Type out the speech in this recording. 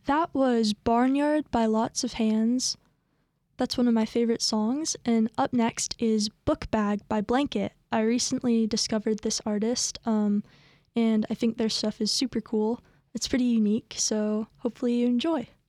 That was Barnyard by Lots of Hands. That's one of my favorite songs. And up next is Book Bag by Blanket. I recently discovered this artist, and I think their stuff is super cool. It's pretty unique, so hopefully you enjoy.